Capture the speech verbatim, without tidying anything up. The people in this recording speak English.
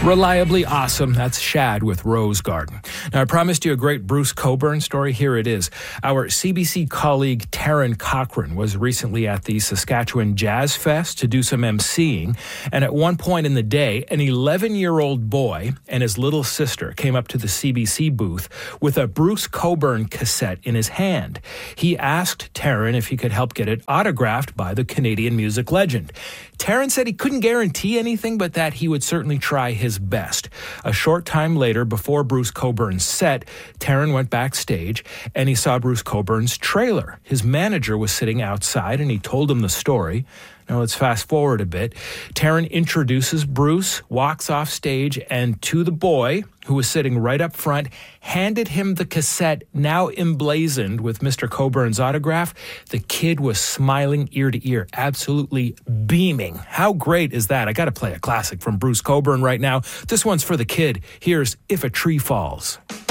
Reliably awesome. That's Shad with Rose Garden. Now, I promised you a great Bruce Cockburn story. Here it is. Our C B C colleague Taryn Cochrane was recently at the Saskatchewan Jazz Fest to do some emceeing. And at one point in the day, an eleven-year-old boy and his little sister came up to the C B C booth with a Bruce Cockburn cassette in his hand. He asked Taryn if he could help get it autographed by the Canadian music legend. Taryn said he couldn't guarantee anything, but that he would certainly try his best. A short time later, before Bruce Cockburn's set, Taryn went backstage and he saw Bruce Cockburn's trailer. His manager was sitting outside and he told him the story. Now let's fast forward a bit. Taryn introduces Bruce, walks off stage, and to the boy, who was sitting right up front, handed him the cassette, now emblazoned with Mister Cockburn's autograph. The kid was smiling ear to ear, absolutely beaming. How great is that? I got to play a classic from Bruce Cockburn right now. This one's for the kid. Here's If a Tree Falls.